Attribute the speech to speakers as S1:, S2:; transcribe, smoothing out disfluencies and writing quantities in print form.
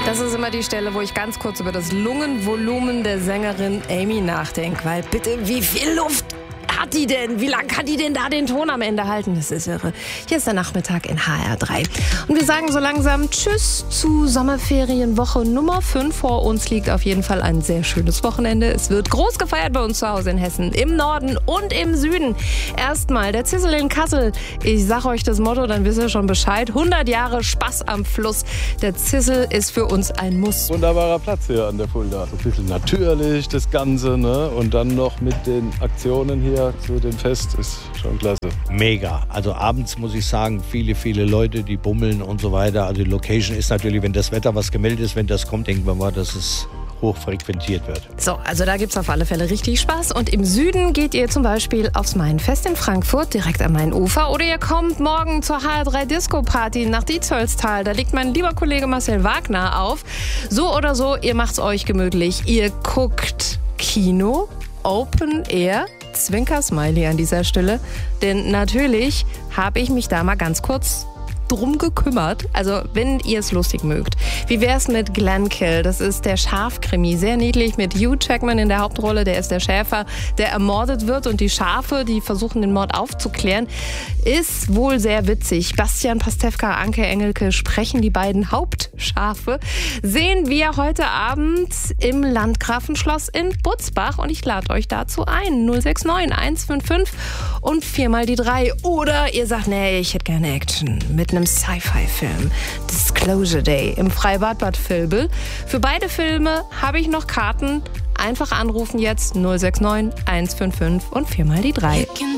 S1: Das ist immer die Stelle, wo ich ganz kurz über das Lungenvolumen der Sängerin Amy nachdenke. Weil bitte, wie viel Luft hat die denn? Wie lange kann die denn da den Ton am Ende halten? Das ist irre. Hier ist der Nachmittag in HR3. Und wir sagen so langsam Tschüss zu Sommerferienwoche Nummer 5. Vor uns liegt auf jeden Fall ein sehr schönes Wochenende. Es wird groß gefeiert bei uns zu Hause in Hessen, im Norden und im Süden. Erstmal der Zissel in Kassel. Ich sag euch das Motto, dann wisst ihr schon Bescheid. 100 Jahre Spaß am Fluss. Der Zissel ist für uns ein Muss.
S2: Wunderbarer Platz hier an der Fulda. So ein bisschen natürlich das Ganze, ne? Und dann noch mit den Aktionen hier zu dem Fest ist schon klasse.
S3: Mega. Also abends muss ich sagen, viele Leute, die bummeln und so weiter. Also die Location ist natürlich, wenn das Wetter was gemeldet ist, wenn das kommt, denken wir mal, dass es hochfrequentiert wird.
S1: So, also da gibt's auf alle Fälle richtig Spaß. Und im Süden geht ihr zum Beispiel aufs Mainfest in Frankfurt, direkt am Mainufer. Oder ihr kommt morgen zur HR3 Disco Party nach Dietzölstal. Da liegt mein lieber Kollege Marcel Wagner auf. So oder so, ihr macht's euch gemütlich. Ihr guckt Kino, Open Air. Zwinker-Smiley an dieser Stelle, denn natürlich habe ich mich da mal ganz kurz drum gekümmert. Also, wenn ihr es lustig mögt. Wie wär's mit Glenkill? Das ist der Schafkrimi. Sehr niedlich mit Hugh Jackman in der Hauptrolle. Der ist der Schäfer, der ermordet wird. Und die Schafe, die versuchen, den Mord aufzuklären, ist wohl sehr witzig. Bastian Pastewka, Anke Engelke sprechen die beiden Hauptschafe. Sehen wir heute Abend im Landgrafenschloss in Butzbach. Und ich lade euch dazu ein. 069 155 und 4 mal die 3. Oder ihr sagt, nee, ich hätte gerne Action. Mit einem Sci-Fi-Film. Disclosure Day im Freibad Bad Vilbel. Für beide Filme habe ich noch Karten. Einfach anrufen jetzt 069 155 und 4 mal die 3.